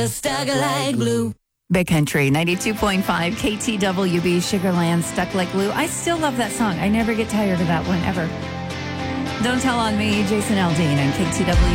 Stuck like glue. Big Country, 92.5 KTWB, Sugarland, Stuck Like Glue. I still love that song. I never get tired of that one, ever. Don't Tell on Me, Jason Aldean and KTWB.